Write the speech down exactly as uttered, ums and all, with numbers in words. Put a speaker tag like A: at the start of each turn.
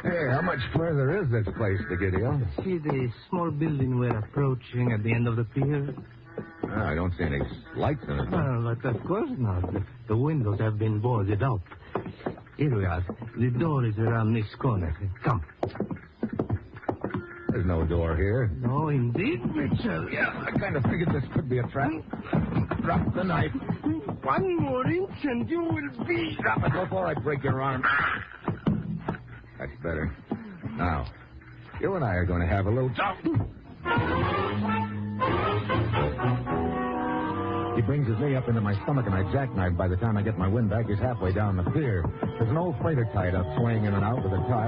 A: Hey, how much further is this place to Gideon?
B: See the small building we're approaching at the end of the pier?
A: Oh, I don't see any lights in it.
B: Well, but of course not. The, the windows have been boarded up. Here we are. The door is around this corner. Come.
A: There's no door here.
B: No, indeed, Mitchell.
A: Yeah, I kind of figured this could be a trap. Drop the knife.
B: One more inch and you will be...
A: Drop it before I break your arm. That's better. Now, you and I are going to have a little talk. He brings his knee up into my stomach and I jackknife. By the time I get my wind back, he's halfway down the pier. There's an old freighter tied up, swaying in and out with a tide.